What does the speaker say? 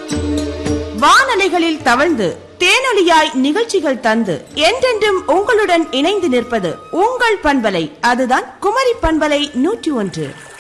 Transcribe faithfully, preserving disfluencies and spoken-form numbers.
வானலைகளில் தவழ்ந்து தேனொலியாய் நிகழ்ச்சிகள் தந்து என்றென்றும் உங்களுடன் இணைந்து நிற்பது உங்கள் பண்பலை. அதுதான் குமரி பண்பலை நூற்றி ஒன்று.